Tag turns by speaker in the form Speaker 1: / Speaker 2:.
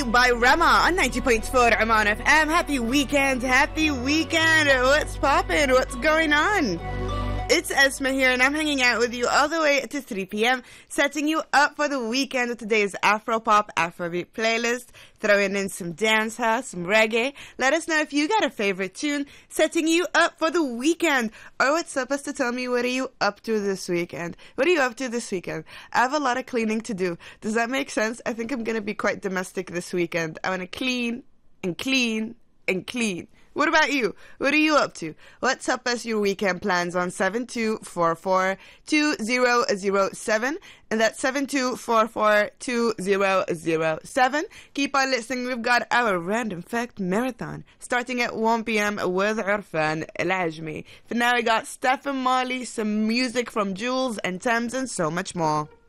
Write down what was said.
Speaker 1: by Rema on 90.4 Oman FM. Happy weekend, happy weekend. What's poppin'? What's going on? It's Esma here, and I'm hanging out with you all the way to 3 p.m., setting you up for the weekend with today's Afro-pop, Afrobeat playlist, throwing in some dance house, some reggae. Let us know if you got a favorite tune, setting you up for the weekend. Or what's supposed to tell me, what are you up to this weekend? What are you up to this weekend? I have a lot of cleaning to do. Does that make sense? I think I'm going to be quite domestic this weekend. I want to clean and clean and clean. What about you? What are you up to? Let's help us your weekend plans on 7244-2007. And that's 7244-2007. Keep on listening. We've got our Random Fact Marathon starting at 1 p.m. with Irfan El-Ajmi. For now, we got Stephen Marley, some music from Jules and Thames, and so much more.